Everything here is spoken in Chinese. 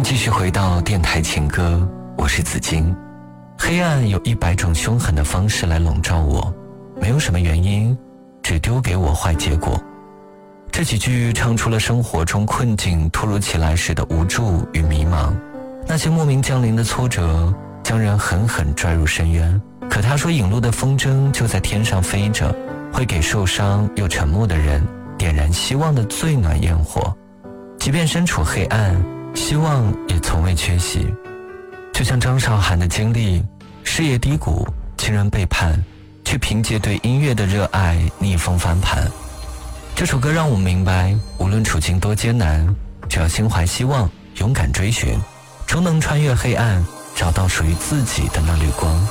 迎继续回到电台情歌，我是子金。黑暗有100种凶狠的方式来笼罩我，没有什么原因，只丢给我坏结果。这几句唱出了生活中困境突如其来时的无助与迷茫，那些莫名降临的挫折将人狠狠拽入深渊。可他说引路的风筝就在天上飞着，会给受伤又沉默的人点燃希望的最暖焰火。即便身处黑暗，希望也从未缺席。就像张韶涵的经历，事业低谷，亲人背叛，却凭借对音乐的热爱逆风翻盘。这首歌让我明白，无论处境多艰难，只要心怀希望，勇敢追寻，终能穿越黑暗，找到属于自己的那缕光。